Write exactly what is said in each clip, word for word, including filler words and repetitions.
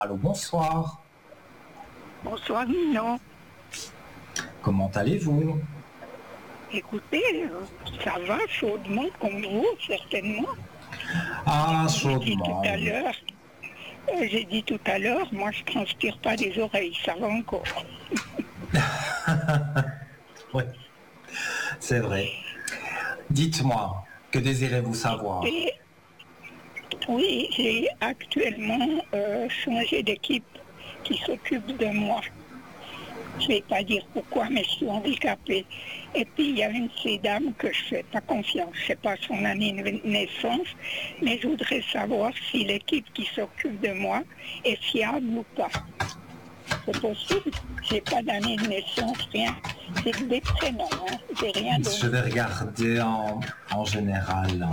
Allô, bonsoir. Bonsoir Nino. Comment allez-vous? Écoutez, euh, ça va chaudement comme vous, certainement. Ah, J'ai dit tout chaudement. à l'heure, euh, j'ai dit tout à l'heure, moi je transpire pas des oreilles, ça va encore. Oui, c'est vrai. Dites-moi, que désirez-vous savoir? Et oui, j'ai actuellement euh, changé d'équipe qui s'occupe de moi. Je ne vais pas dire pourquoi, mais je suis handicapée. Et puis, il y a une de ces dames que je ne fais pas confiance. Je ne sais pas son année de naissance, mais je voudrais savoir si l'équipe qui s'occupe de moi est fiable ou pas. C'est possible. Je n'ai pas d'année de naissance, rien. C'est que des prénoms, hein. J'ai rien Je d'autre. vais regarder en, en général.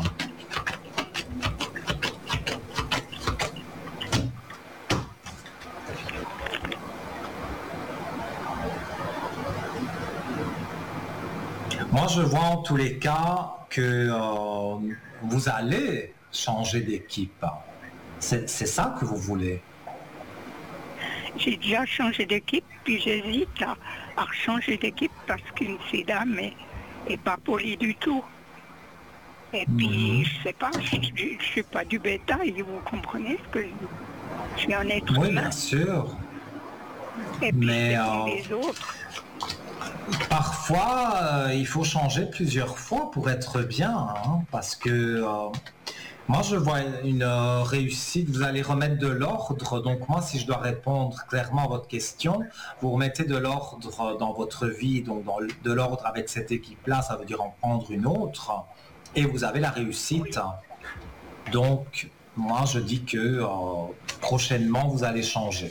Moi, je vois en tous les cas que euh, vous allez changer d'équipe. C'est c'est ça que vous voulez? J'ai déjà changé d'équipe, puis j'hésite à, à changer d'équipe parce qu'une de ces dames est, est pas polie du tout. Et puis, Mhm. je sais pas, je ne suis pas du bétail, vous comprenez ce que je dis. Je suis un être Oui, humain. bien sûr. Et puis, Mais ça dépend euh, des autres. parfois, euh, il faut changer plusieurs fois pour être bien, hein, parce que euh, moi, je vois une euh, réussite. Vous allez remettre de l'ordre. Donc moi, si je dois répondre clairement à votre question, vous remettez de l'ordre dans votre vie, donc dans l- de l'ordre avec cette équipe-là, ça veut dire en prendre une autre, et vous avez la réussite. Donc moi, je dis que euh, prochainement, vous allez changer.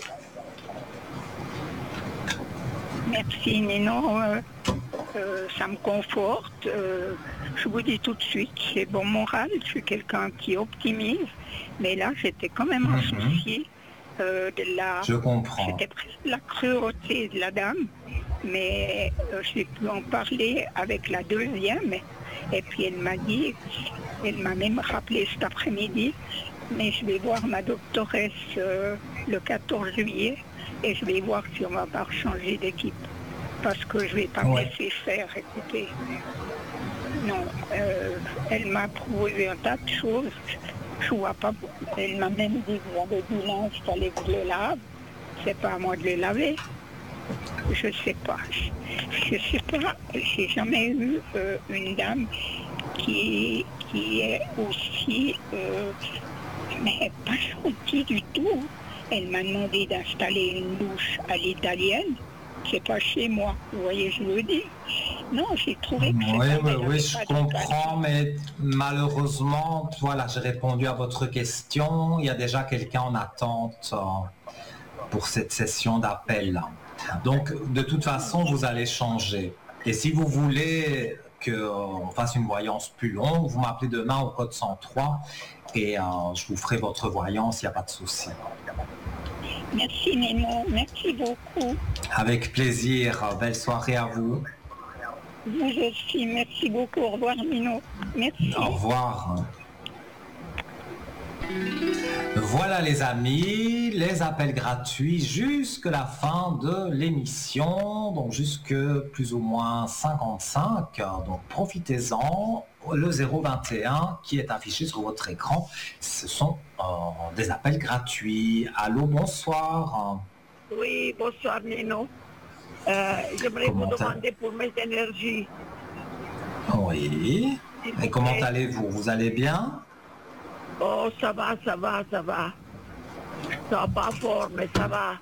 Merci Nino, euh, euh, ça me conforte. Euh, je vous dis tout de suite, j'ai bon moral, je suis quelqu'un qui optimise, mais là j'étais quand même Mhm. insouciée euh, de la, Je comprends. c'était presque la cruauté de la dame, mais euh, j'ai pu en parler avec la deuxième, et puis elle m'a dit, elle m'a même rappelé cet après-midi, mais je vais voir ma doctoresse euh, le quatorze juillet, et je vais voir si on va pas changer d'équipe. Parce que je ne vais pas me Ouais. laisser faire, écoutez. Non, euh, elle m'a prouvé un tas de choses. Je vois pas. Elle m'a même dit, vous avez du linge, il fallait que je le lave. C'est pas à moi de le laver. Je sais pas. Je sais pas. J'ai jamais eu euh, une dame qui, qui est aussi, euh, mais pas gentille du tout. Elle m'a demandé d'installer une douche à l'italienne. C'est pas chez moi, vous voyez, je le dis. Non, j'ai trouvé que Oui, cette dame, oui, elle oui, n'avait je pas comprends, d'empathie. mais malheureusement, voilà, j'ai répondu à votre question. Il y a déjà quelqu'un en attente euh, pour cette session d'appel. Donc, de toute façon, vous allez changer. Et si vous voulez qu'on fasse une voyance plus longue, vous m'appelez demain au code cent trois et euh, je vous ferai votre voyance, il n'y a pas de souci. Merci Nemo, merci beaucoup. Avec plaisir, belle soirée à vous. Vous aussi, merci beaucoup. Au revoir Nino. Au Merci. revoir. Voilà les amis, les appels gratuits jusque la fin de l'émission, donc jusque plus ou moins cinquante-cinq, donc profitez-en. Le zéro vingt et un qui est affiché sur votre écran, ce sont euh, des appels gratuits. Allô, bonsoir. Oui, bonsoir Nino. Euh, J'aimerais vous Comment a- demander pour mes énergies, Oui. s'il Et vous comment plaît. allez-vous? Vous allez bien? Oh, ça va, ça va, ça va. Ça va pas fort, mais ça va.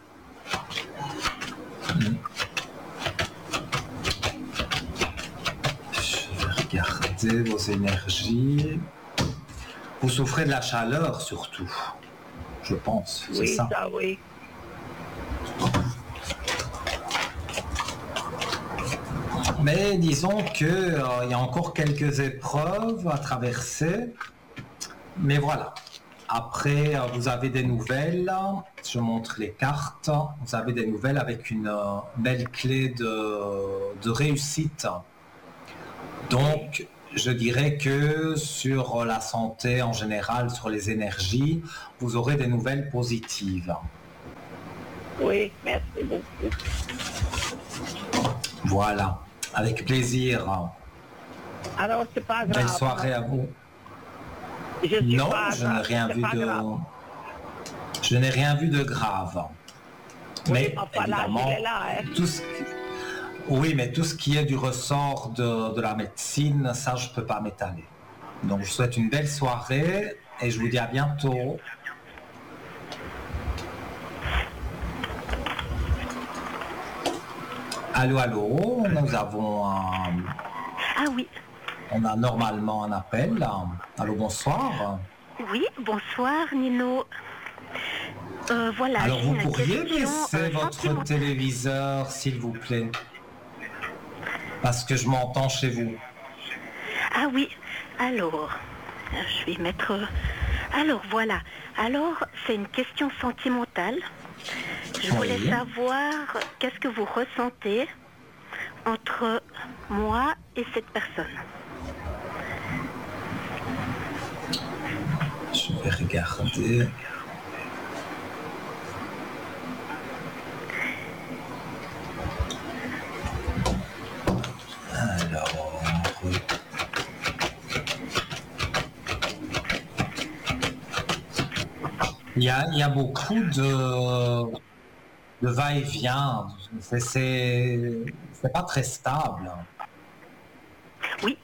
Je vais regarder vos énergies. Vous souffrez de la chaleur surtout, je pense, c'est Oui, ça. ça, oui. Mais disons qu'il euh, y a encore quelques épreuves à traverser. Mais voilà. Après, euh, vous avez des nouvelles. Je montre les cartes. Vous avez des nouvelles avec une euh, belle clé de, de réussite. Donc, je dirais que sur la santé en général, sur les énergies, vous aurez des nouvelles positives. Oui, merci beaucoup. Voilà, avec plaisir. Alors, c'est pas grave. Belle soirée à vous. Je suis Non, pas je n'ai grave, rien c'est vu pas de... grave. Je n'ai rien vu de grave. Mais Oui, enfin, là, évidemment, il est là, hein. tout ce qui... oui, mais tout ce qui est du ressort de, de la médecine, ça, je ne peux pas m'étaler. Donc, je vous souhaite une belle soirée et je vous dis à bientôt. Allô, allô, nous avons un... Ah oui. On a normalement un appel. Allô, bonsoir. Oui, bonsoir Nino. Euh, voilà. Alors vous une pourriez question, baisser euh, votre sentimentale. téléviseur, s'il vous plaît, parce que je m'entends chez vous. Ah oui, alors, je vais mettre... Alors voilà, alors c'est une question sentimentale. Je voulais Oui. savoir qu'est-ce que vous ressentez entre moi et cette personne. Je vais regarder. Alors... Il y a, il y a beaucoup de, de va-et-vient. C'est, c'est, c'est pas très stable. Oui,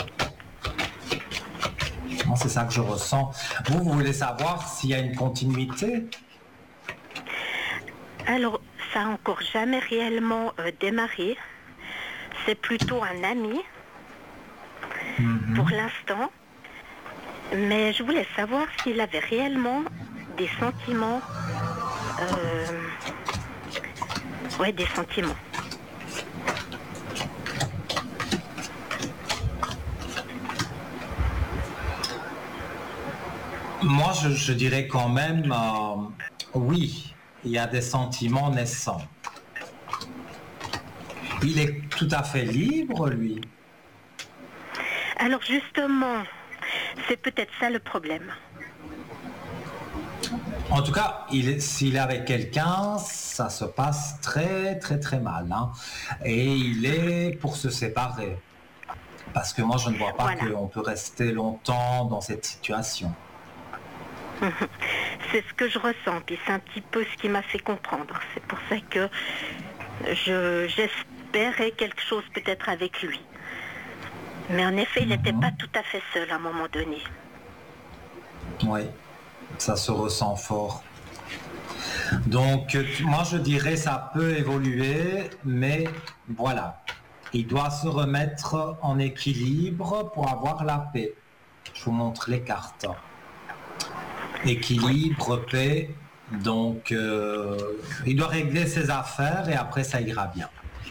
Moi, c'est ça que je ressens. Vous, vous voulez savoir s'il y a une continuité? alors ça n'a encore jamais réellement euh, démarré. C'est plutôt un ami Mhm. pour l'instant. Mais je voulais savoir s'il avait réellement des sentiments. Euh... Ouais, des sentiments. Moi, je, je dirais quand même, euh, oui, il y a des sentiments naissants. Il est tout à fait libre, lui. Alors justement, c'est peut-être ça le problème. En tout cas, il est- s'il est avec quelqu'un, ça se passe très très très mal, hein. Et il est pour se séparer. Parce que moi, je ne vois pas Voilà. qu'on peut rester longtemps dans cette situation. C'est ce que je ressens, puis c'est un petit peu ce qui m'a fait comprendre. C'est pour ça que je, j'espérais quelque chose peut-être avec lui. Mais en effet, il n'était pas tout à fait seul à un moment donné. Oui, ça se ressent fort. Donc, euh, moi, je dirais ça peut évoluer, mais voilà. Il doit se remettre en équilibre pour avoir la paix. Je vous montre les cartes. Équilibre, paix. Donc, euh, il doit régler ses affaires et après, ça ira bien.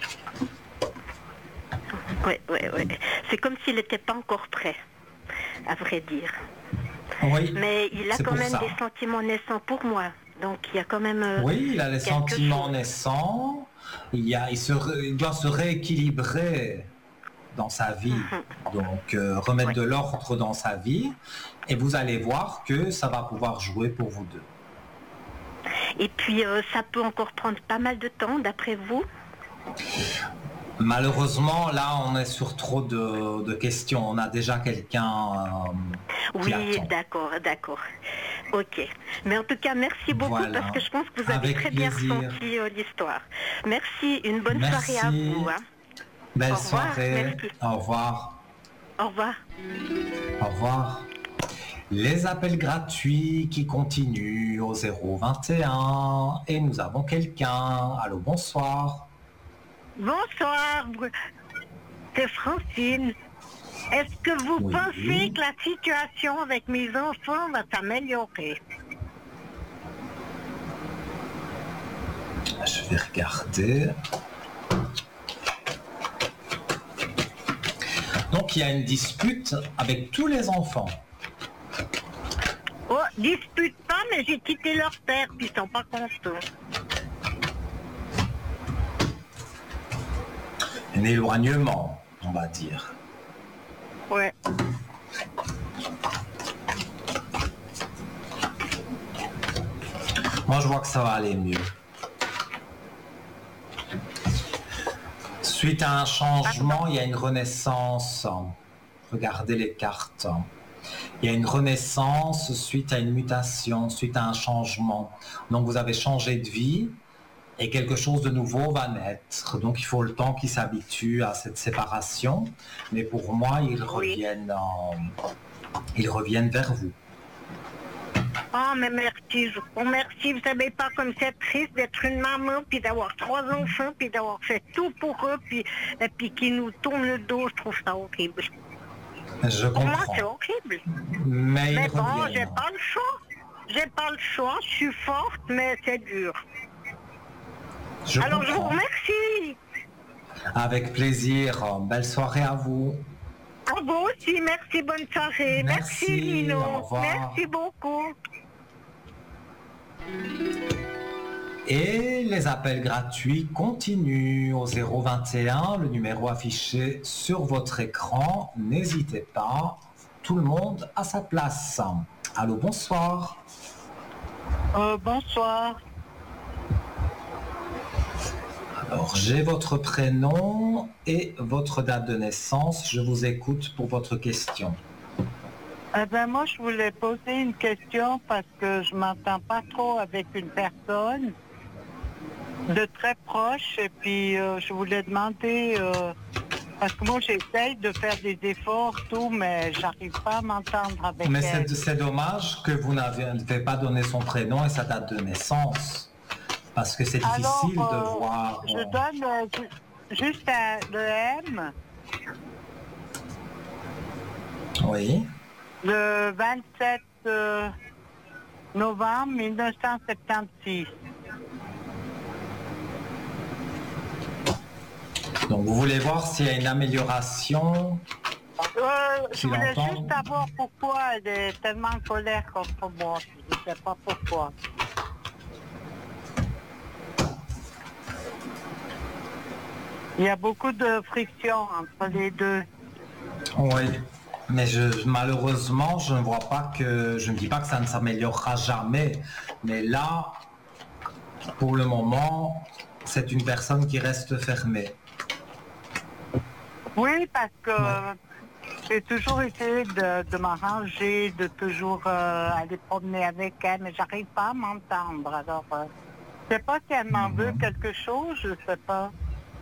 Oui, oui, oui. C'est comme s'il n'était pas encore prêt, à vrai dire. Oui, Mais il a c'est quand pour même ça. des sentiments naissants pour moi. Donc il y a quand même... euh, Oui, il a les quelque sentiments chose. naissants. Il, y a, il, se, ré- il doit se rééquilibrer dans sa vie. Donc, euh, remettre Oui. de l'ordre dans sa vie. Et vous allez voir que ça va pouvoir jouer pour vous deux. Et puis euh, ça peut encore prendre pas mal de temps, d'après vous. Malheureusement, là, on est sur trop de, de questions. On a déjà quelqu'un euh, qui Oui, attend. d'accord, d'accord. Ok. Mais en tout cas, merci beaucoup Voilà. parce que je pense que vous avez Avec très bien plaisir. ressenti euh, l'histoire. Merci, une bonne Merci. soirée à vous. hein. Belle Au revoir, soirée. merci. Au revoir. Au revoir. Au revoir. Les appels gratuits qui continuent au zéro vingt et un. Et nous avons quelqu'un. Allô, bonsoir. Bonsoir, c'est Francine. Est-ce que vous Oui. pensez que la situation avec mes enfants va s'améliorer? Je vais regarder. Donc, il y a une dispute avec tous les enfants. Oh, dispute pas, mais j'ai quitté leur père, puis ils sont pas contents. Un éloignement, on va dire. Ouais. Moi, je vois que ça va aller mieux. Suite à un changement, il y a une renaissance. Regardez les cartes. Il y a une renaissance suite à une mutation, suite à un changement. Donc vous avez changé de vie et quelque chose de nouveau va naître. Donc il faut le temps qu'ils s'habituent à cette séparation. Mais pour moi, ils reviennent, en... ils reviennent vers vous. Oh, mais merci, je vous remercie. Vous savez pas comme c'est triste d'être une maman, puis d'avoir trois enfants, puis d'avoir fait tout pour eux, puis, et puis qu'ils nous tournent le dos. Je trouve ça horrible. Je Pour moi, comprends. c'est horrible. Mais, Mais ils bon, reviennent. j'ai pas le choix. J'ai pas le choix. Je suis forte, mais c'est dur. Je Alors, je vous comprends. remercie. Avec plaisir. Belle soirée à vous. À vous aussi, merci, bonne soirée. Merci, Merci, Lino. au revoir. Merci beaucoup. Et les appels gratuits continuent au zéro vingt et un, le numéro affiché sur votre écran. N'hésitez pas, tout le monde à sa place. Allô, bonsoir. Euh, bonsoir. Alors, j'ai votre prénom et votre date de naissance. Je vous écoute pour votre question. Eh ben moi, je voulais poser une question parce que je m'entends pas trop avec une personne de très proche et puis euh, je voulais demander, euh, parce que moi j'essaye de faire des efforts, tout, mais j'arrive pas à m'entendre avec Mais elle. c'est c'est dommage que vous n'avez pas donné son prénom et sa date de naissance. Parce que c'est difficile Alors, de euh, voir. Je euh, donne euh, ju- juste un- le M, Oui. le vingt-sept euh, novembre mille neuf cent soixante-seize. Donc vous voulez voir s'il y a une amélioration. Euh, je Tu voulais l'entends? juste savoir pourquoi elle est tellement en colère contre moi. Je ne sais pas pourquoi. Il y a beaucoup de friction entre les deux. Oui. Mais je, malheureusement, je ne vois pas que, je ne dis pas que ça ne s'améliorera jamais. Mais là, pour le moment, c'est une personne qui reste fermée. Oui, parce que Ouais. j'ai toujours essayé de, de m'arranger, de toujours euh, aller promener avec elle, mais j'arrive pas à m'entendre. Alors, euh, je sais pas si elle m'en Mhm. veut quelque chose, je sais pas.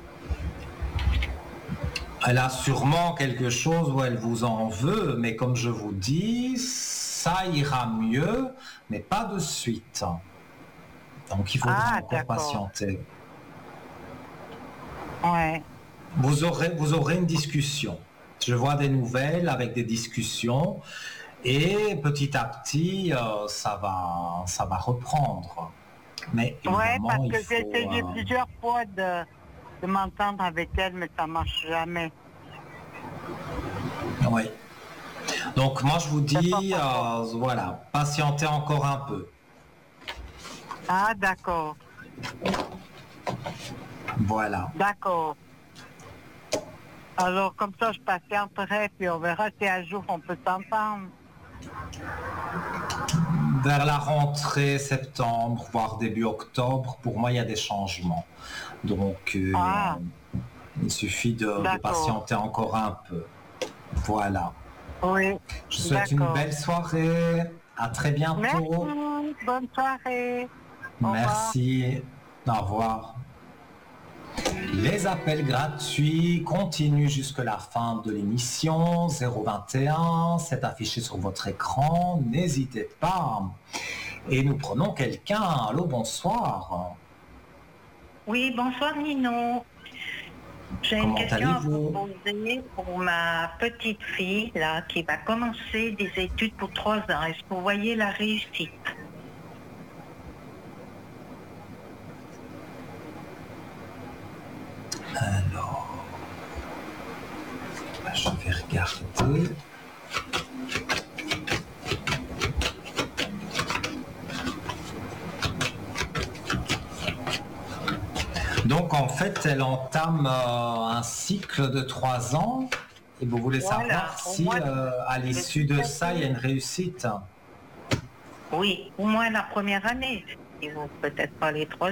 Elle a sûrement quelque chose où elle vous en veut, mais comme je vous dis, ça ira mieux, mais pas de suite. Donc il faudra Ah, encore d'accord. patienter. Ouais. Vous aurez, vous aurez une discussion. Je vois des nouvelles avec des discussions et petit à petit, euh, ça va, ça va reprendre. Mais Ouais, évidemment, parce il que j'ai faut, essayé euh, plusieurs fois de, de m'entendre avec elle, mais ça marche jamais. oui. Donc moi, je vous dis, C'est pas euh, voilà, patientez encore un peu. Ah, d'accord, Voilà. d'accord. Alors, comme ça, je patienterai, puis on verra si un jour on peut s'entendre. Vers la rentrée septembre, voire début octobre, pour moi, il y a des changements. Donc, euh, Ah. il suffit de, de D'accord. patienter encore un peu. Voilà. Oui, Je vous souhaite une d'accord. belle soirée. À très bientôt. Merci, bonne soirée. Au revoir. Merci. Au revoir. Les appels gratuits continuent jusqu'à la fin de l'émission. zéro vingt et un, c'est affiché sur votre écran. N'hésitez pas. Et nous prenons quelqu'un. Allô, bonsoir. Oui, bonsoir Nino. J'ai une Comment question à vous allez-vous? poser pour ma petite fille là, qui va commencer des études pour trois ans. Est-ce que vous voyez la réussite? Alors, je vais regarder. Donc en fait, elle entame euh, un cycle de trois ans et vous voulez Voilà, savoir au si moins, euh, à l'issue de ça, il y a une réussite. Oui, au moins la première année. Et vous, peut-être pas les trois